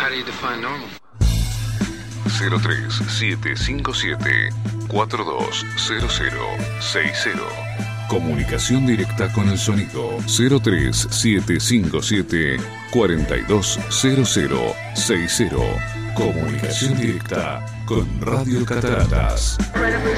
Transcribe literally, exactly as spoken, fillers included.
how do you define normal? cero tres siete cinco siete cuatro dos cero cero seis cero. Comunicación directa con el sonido. Cero tres siete cinco siete cuatro dos cero cero seis cero. Comunicación directa con Radio Cataratas.